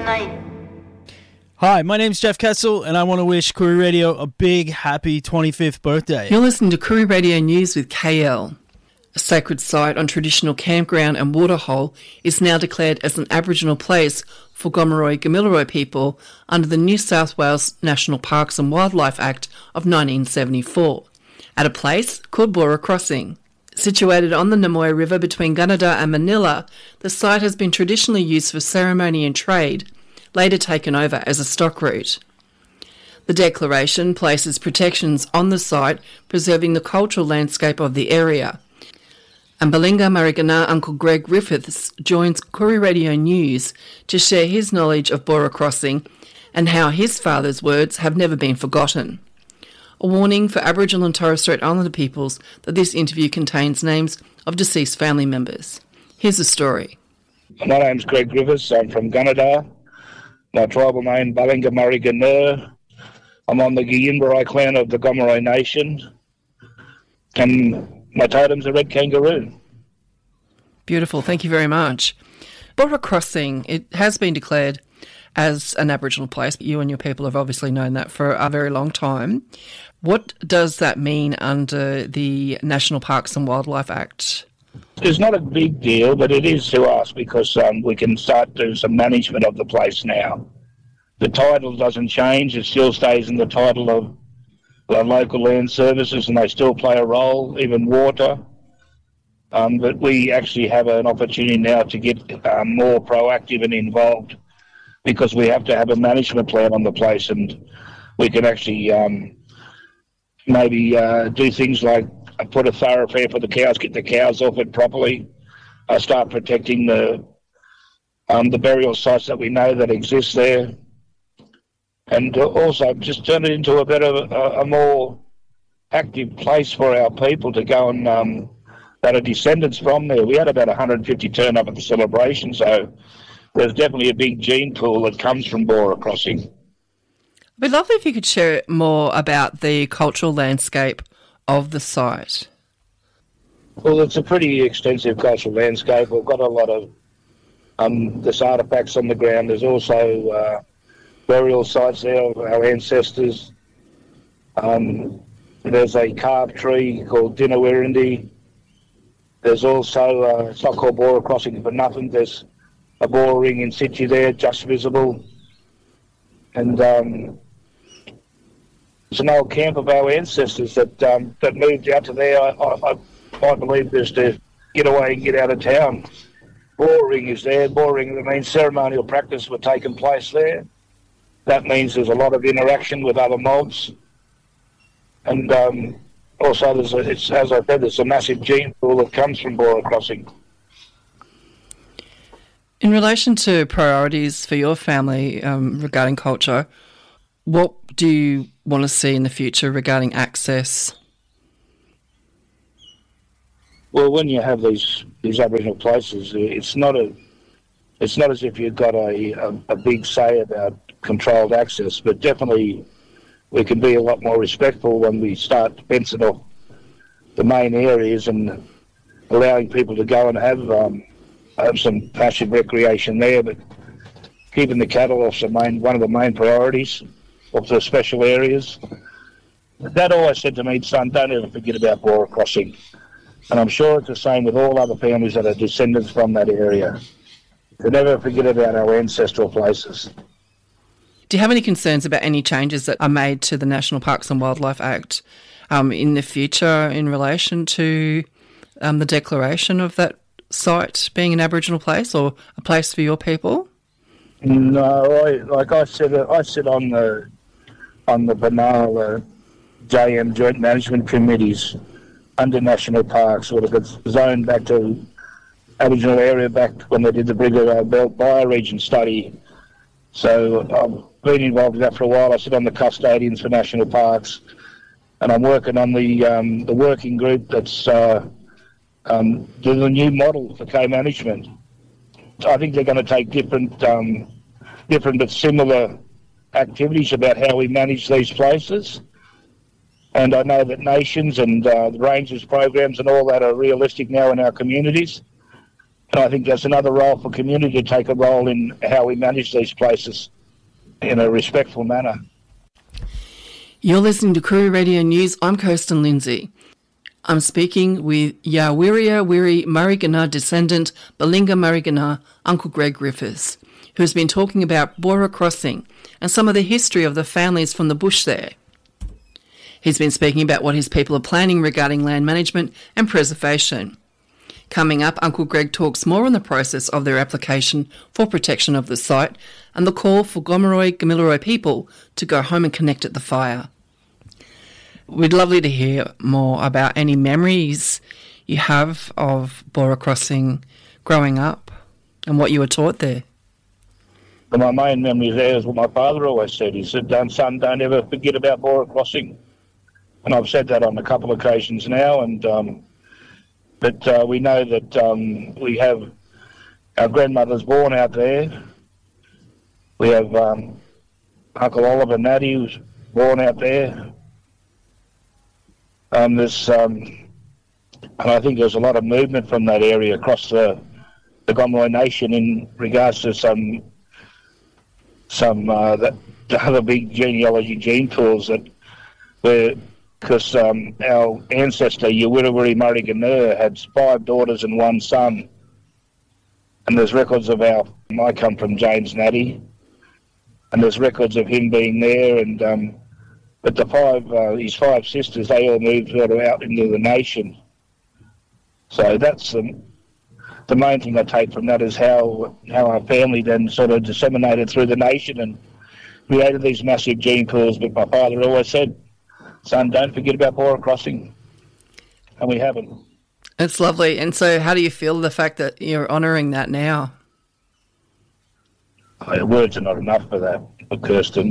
tonight. Hi, my name's Jeff Kessel, and I want to wish Koori Radio a big, happy 25th birthday. You're listening to Koori Radio News with KL. A sacred site on traditional campground and waterhole is now declared as an Aboriginal place for Gomeroi Gamilaroi people under the New South Wales National Parks and Wildlife Act of 1974, at a place called Bora Crossing. Situated on the Namoy River between Gunnedah and Manila, the site has been traditionally used for ceremony and trade, later taken over as a stock route. The declaration places protections on the site, preserving the cultural landscape of the area. And Balinga Marigana Uncle Greg Griffiths joins Koori Radio News to share his knowledge of Bora Crossing and how his father's words have never been forgotten. A warning for Aboriginal and Torres Strait Islander peoples that this interview contains names of deceased family members. Here's the story. My name's Greg Griffiths. I'm from Gunnedah. My tribal name, Balinga Marigana. I'm on the Giyinbarai clan of the Gomeroi Nation. And my totem's a red kangaroo. Beautiful, thank you very much. Bora Crossing, it has been declared as an Aboriginal place. You and your people have obviously known that for a very long time. What does that mean under the National Parks and Wildlife Act? It's not a big deal, but it is to us because we can start doing some management of the place now. The title doesn't change. It still stays in the title of local land services, and they still play a role, even water. But we actually have an opportunity now to get more proactive and involved because we have to have a management plan on the place, and we can actually maybe do things like put a thoroughfare for the cows, get the cows off it properly, start protecting the burial sites that we know that exist there, and also just turn it into a more active place for our people to go and that are descendants from there. We had about 150 turn up at the celebration, so there's definitely a big gene pool that comes from Bora Crossing. It'd be lovely if you could share more about the cultural landscape of the site. Well, it's a pretty extensive cultural landscape. We've got a lot of there's artefacts on the ground. There's also burial sites there of our ancestors. There's a carved tree called Dinawirindi. There's also, it's not called Bora Crossing for nothing, there's a Bora ring in situ there, just visible. And it's an old camp of our ancestors that moved out to there, I believe, just to get away and get out of town. Bora ring is there. Bora ring, that means ceremonial practice were taking place there. That means there's a lot of interaction with other mobs. And also, as I said, there's a massive gene pool that comes from Bora Crossing. In relation to priorities for your family regarding culture, what do you want to see in the future regarding access? Well, when you have these Aboriginal places, it's not as if you've got a big say about controlled access, but definitely we can be a lot more respectful when we start fencing off the main areas and allowing people to go and have some passive recreation there, but keeping the cattle off one of the main priorities of the special areas. Dad always said to me, son, don't ever forget about Bora Crossing. And I'm sure it's the same with all other families that are descendants from that area. To never forget about our ancestral places. Do you have any concerns about any changes that are made to the National Parks and Wildlife Act in the future in relation to the declaration of that site being an Aboriginal place or a place for your people? No, I sit on the Banal JM Joint Management Committees under National Parks, sort of it's zoned back to Aboriginal area back when they did the Brigalow Belt Bioregion study. So I've been involved in that for a while. I sit on the custodians for National Parks, and I'm working on the working group that's doing a new model for co-management. I think they're going to take different but similar activities about how we manage these places. And I know that nations and the Rangers programs and all that are realistic now in our communities. And I think that's another role for community to take a role in how we manage these places in a respectful manner. You're listening to Koori Radio News. I'm Kirsten Lindsay. I'm speaking with Yawiria Wiri Murrayginna descendant Balinga Murrayginna, Uncle Greg Griffiths, who has been talking about Bora Crossing and some of the history of the families from the bush there. He's been speaking about what his people are planning regarding land management and preservation. Coming up, Uncle Greg talks more on the process of their application for protection of the site and the call for Gomeroi Gamilaroi people to go home and connect at the fire. We'd love to hear more about any memories you have of Bora Crossing growing up and what you were taught there. My main memory there is what my father always said. He said, son, don't ever forget about Bora Crossing. And I've said that on a couple of occasions now. But we know that we have our grandmothers born out there. We have Uncle Oliver Natty who's born out there. And I think there's a lot of movement from that area across the Gomeroi Nation in regards to some the other big genealogy gene pools that were, because our ancestor Yawirawiri Murrayginna had 5 daughters and 1 son, and there's records of I come from James Natty, and there's records of him being there, and but his 5 sisters, they all moved out into the nation. So that's the main thing I take from that is how our family then sort of disseminated through the nation and created these massive gene pools. But my father always said, son, don't forget about Bora Crossing. And we haven't. It's lovely. And so how do you feel the fact that you're honouring that now? Words are not enough for that. For Kirsten,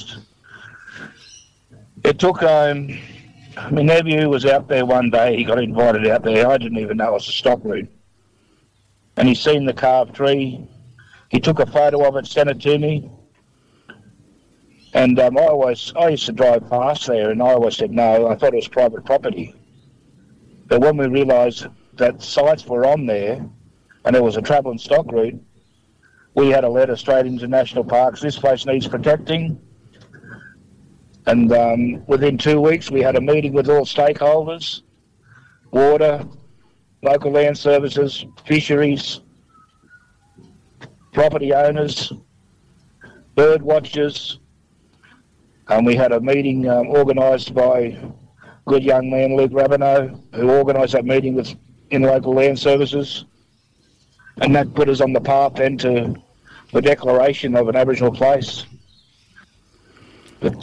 it took, my nephew was out there one day, he got invited out there, I didn't even know it was a stock route. And he seen the carved tree, he took a photo of it, sent it to me, and I used to drive past there, and I always said no, I thought it was private property. But when we realised that sites were on there, and there was a travelling stock route, we had a letter straight into National Parks, this place needs protecting. And within 2 weeks, we had a meeting with all stakeholders, water, local land services, fisheries, property owners, bird watchers. And we had a meeting organised by good young man Luke Rabineau, who organised that meeting in local land services. And that put us on the path then to the declaration of an Aboriginal place. But,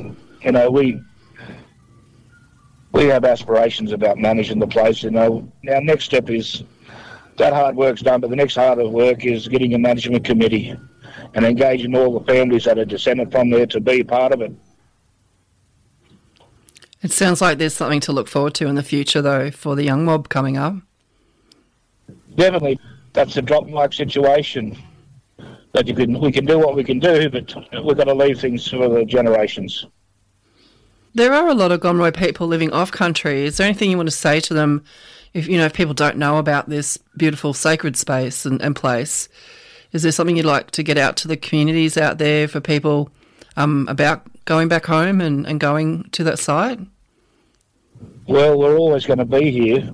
we have aspirations about managing the place. Our next step is, that hard work's done, but the next harder work is getting a management committee and engaging all the families that are descended from there to be part of it. It sounds like there's something to look forward to in the future, though, for the young mob coming up. Definitely. That's a drop-like situation. That we can do what we can do, but we've got to leave things for the generations. There are a lot of Gomeroi people living off-country. Is there anything you want to say to them if people don't know about this beautiful sacred space and place? Is there something you'd like to get out to the communities out there for people about going back home and going to that site? Well, we're always going to be here.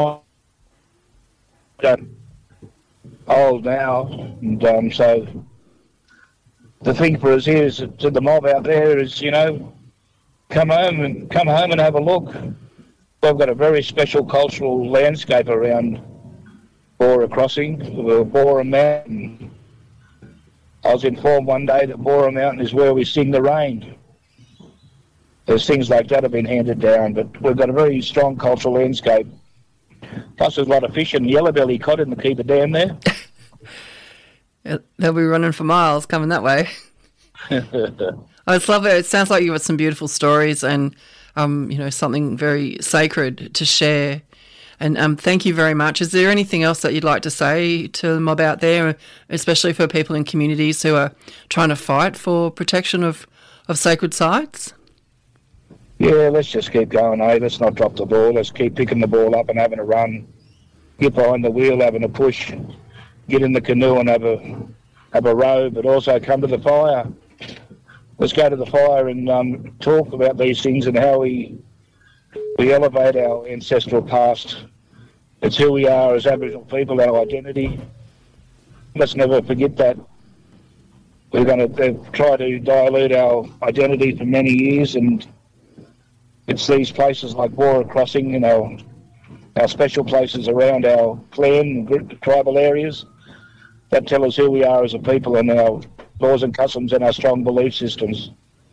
I'm old now, and so the thing for us here is to the mob out there is, come home and have a look. We've got a very special cultural landscape around Bora Crossing, Bora Mountain. I was informed one day that Bora Mountain is where we sing the rain. There's things like that have been handed down, but we've got a very strong cultural landscape. Plus there's a lot of fish and yellowbelly cod in the Keeper Dam there. They'll be running for miles coming that way. It's lovely. It sounds like you've got some beautiful stories and, something very sacred to share. And thank you very much. Is there anything else that you'd like to say to the mob out there, especially for people in communities who are trying to fight for protection of sacred sites? Yeah, let's just keep going, Let's not drop the ball. Let's keep picking the ball up and having a run. Get behind the wheel, having a push. get in the canoe and have a row, but also come to the fire. Let's go to the fire and talk about these things and how we elevate our ancestral past. It's who we are as Aboriginal people, our identity. Let's never forget that. We're going to try to dilute our identity for many years, and it's these places like Bora Crossing and our special places around our clan and tribal areas that tell us who we are as a people and our laws and customs and our strong belief systems.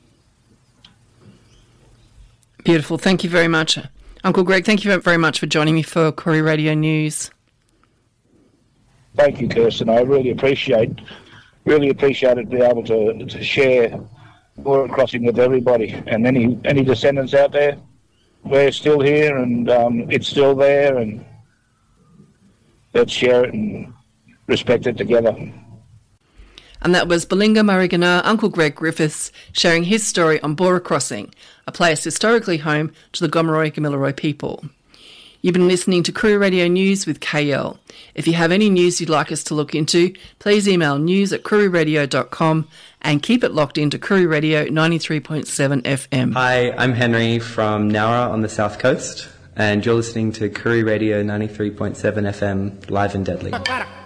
Beautiful. Thank you very much. Uncle Greg, thank you very much for joining me for Koori Radio News. Thank you, Kirsten. I really appreciate it to be able to share Bora Crossing with everybody. And any descendants out there, we're still here and it's still there, and let's share it and respect it together. And that was Balinga Marigana Uncle Greg Griffiths sharing his story on Bora Crossing, a place historically home to the Gomeroi Gamilaroi people. You've been listening to Koori Radio News with KL. If you have any news you'd like us to look into, please email news@kooriradio.com and keep it locked into Koori Radio 93.7 FM. Hi, I'm Henry from Nowra on the south coast, and you're listening to Koori Radio 93.7 FM, live and deadly.